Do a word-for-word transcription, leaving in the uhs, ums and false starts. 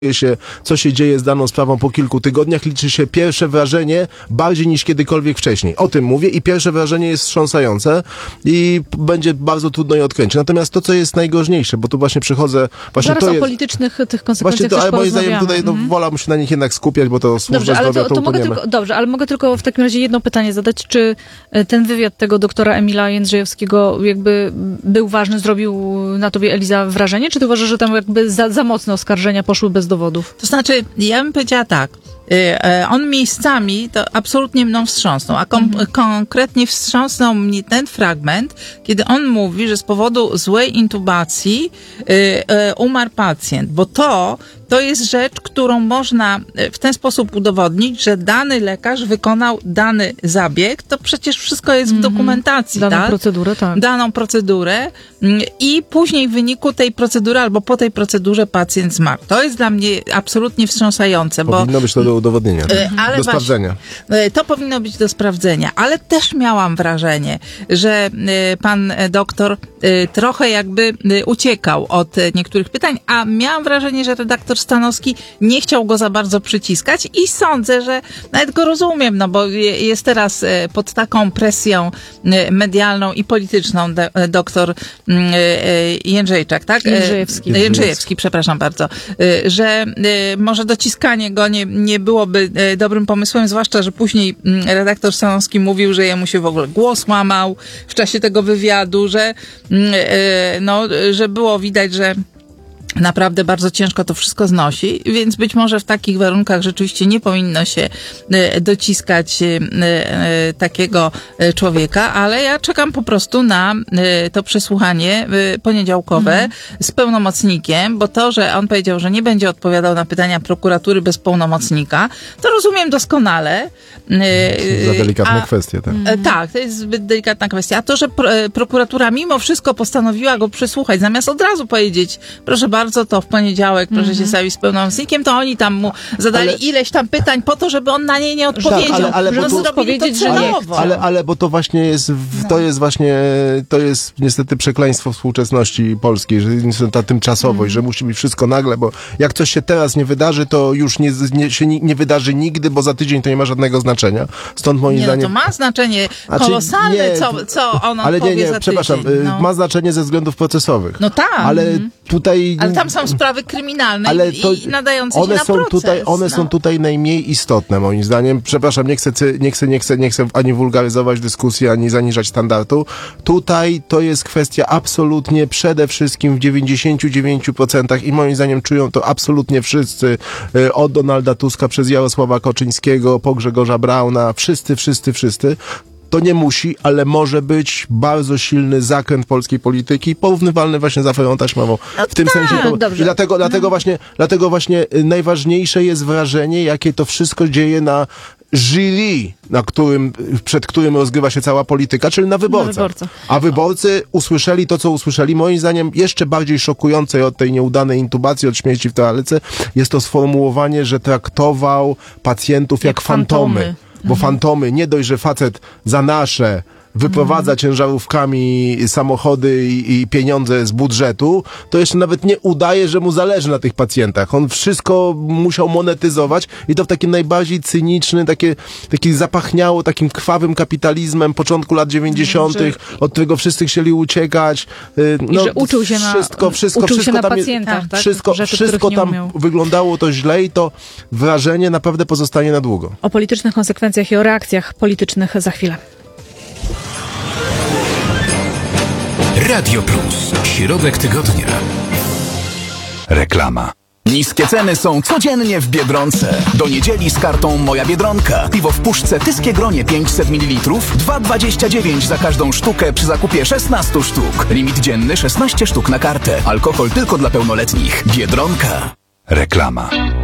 się, co się dzieje z daną sprawą po kilku tygodniach, liczy się pierwsze wrażenie bardziej niż kiedykolwiek wcześniej. O tym mówię i pierwsze wrażenie jest wstrząsające i będzie bardzo trudno je odkręcić. Natomiast to, co jest najgorzniejsze, bo tu właśnie przychodzę... Właśnie Zaraz to o jest, politycznych tych konsekwencjach właśnie to, też ale moim zdaniem tutaj no, mhm. wolałbym się na nich jednak skupiać, bo to służba dobrze, ale zdrowia, to, to, to mogę tylko, Dobrze, ale mogę tylko w takim razie jedno pytanie zadać. Czy ten wywiad tego doktora Emila Jędrzejewskiego jakby był ważny, zrobił na tobie, Eliza, wrażenie? Czy ty uważasz, że tam jakby za, za mocne oskarżenia poszły bez dowodów? To znaczy, ja bym powiedziała tak, on miejscami to absolutnie mną wstrząsnął, a kom- mhm. konkretnie wstrząsnął mnie ten fragment, kiedy on mówi, że z powodu złej intubacji y, y, umarł pacjent, bo to to jest rzecz, którą można w ten sposób udowodnić, że dany lekarz wykonał dany zabieg, to przecież wszystko jest w dokumentacji, Daną tak? procedurę, tak. Daną procedurę i później w wyniku tej procedury albo po tej procedurze pacjent zmarł. To jest dla mnie absolutnie wstrząsające, bo... Powinno być to do udowodnienia, Mhm. Ale do właśnie, sprawdzenia. To powinno być do sprawdzenia, ale też miałam wrażenie, że pan doktor trochę jakby uciekał od niektórych pytań, a miałam wrażenie, że redaktor Stanowski nie chciał go za bardzo przyciskać i sądzę, że nawet go rozumiem, no bo jest teraz pod taką presją medialną i polityczną doktor Jędrzejczak, tak? Jędrzejewski. Jędrzejewski, przepraszam bardzo, że może dociskanie go nie, nie byłoby dobrym pomysłem, zwłaszcza, że później redaktor Stanowski mówił, że jemu się w ogóle głos łamał w czasie tego wywiadu, że no, że było widać, że naprawdę bardzo ciężko to wszystko znosi, więc być może w takich warunkach rzeczywiście nie powinno się dociskać takiego człowieka, ale ja czekam po prostu na to przesłuchanie poniedziałkowe mhm. z pełnomocnikiem, bo to, że on powiedział, że nie będzie odpowiadał na pytania prokuratury bez pełnomocnika, to rozumiem doskonale. Za delikatne A, kwestie, tak? Tak, to jest zbyt delikatna kwestia. A to, że prokuratura mimo wszystko postanowiła go przesłuchać, zamiast od razu powiedzieć, proszę bardzo, bardzo, to w poniedziałek proszę mm-hmm. się stawić z pełnomocnikiem, to oni tam mu zadali ale... ileś tam pytań po to, żeby on na nie nie odpowiedział. Tak, ale, ale, że no, zrobili to celowo. Ale, ale, ale bo to właśnie jest, w, to jest właśnie, to jest niestety przekleństwo współczesności polskiej, że ta tymczasowość, mm. że musi być wszystko nagle, bo jak coś się teraz nie wydarzy, to już nie, nie, się nie, nie wydarzy nigdy, bo za tydzień to nie ma żadnego znaczenia. Stąd moim nie, zdaniem... No to ma znaczenie kolosalne, znaczy, nie, co, co on ale odpowie nie, nie, za przepraszam, tydzień. No. Ma znaczenie ze względów procesowych. No tak. Ale mm. tutaj... Ale tam są sprawy kryminalne ale to, i nadające one się na są proces. Tutaj, one no. są tutaj najmniej istotne, moim zdaniem. Przepraszam, nie chcę, nie chcę, nie chcę, nie chcę ani wulgaryzować dyskusji, ani zaniżać standardu. Tutaj to jest kwestia absolutnie przede wszystkim w dziewięćdziesięciu dziewięciu procentach i moim zdaniem czują to absolutnie wszyscy, od Donalda Tuska przez Jarosława Kaczyńskiego po Grzegorza Brauna, wszyscy, wszyscy, wszyscy. To nie musi, ale może być bardzo silny zakręt polskiej polityki, porównywalny właśnie z aferą taśmową. No w tym tak, sensie to, dobrze. i dlatego, dlatego, właśnie, dlatego właśnie najważniejsze jest wrażenie, jakie to wszystko dzieje na jury, na którym, przed którym rozgrywa się cała polityka, czyli na wyborcach. Na wyborcach. A wyborcy usłyszeli to, co usłyszeli. Moim zdaniem jeszcze bardziej szokujące od tej nieudanej intubacji, od śmierci w toalece, jest to sformułowanie, że traktował pacjentów jak, jak fantomy. fantomy. Bo fantomy, nie dość, że facet za nasze wyprowadza mm. ciężarówkami samochody i, i pieniądze z budżetu, to jeszcze nawet nie udaje, że mu zależy na tych pacjentach. On wszystko musiał monetyzować i to w taki najbardziej cyniczny, takie, taki zapachniało takim krwawym kapitalizmem początku lat dziewięćdziesiątych, że... od którego wszyscy chcieli uciekać. No, I że uczył się na, wszystko, wszystko, uczył wszystko się na tam pacjentach, tak? Wszystko, Rzeczy, wszystko tam umiał. wyglądało to źle i to wrażenie naprawdę pozostanie na długo. O politycznych konsekwencjach i o reakcjach politycznych za chwilę. Radio Plus. Środek tygodnia. Reklama. Niskie ceny są codziennie w Biedronce. Do niedzieli z kartą Moja Biedronka. Piwo w puszce Tyskie Gronie pięćset mililitrów, dwa dwadzieścia dziewięć za każdą sztukę przy zakupie szesnastu sztuk. Limit dzienny szesnaście sztuk na kartę. Alkohol tylko dla pełnoletnich. Biedronka. Reklama.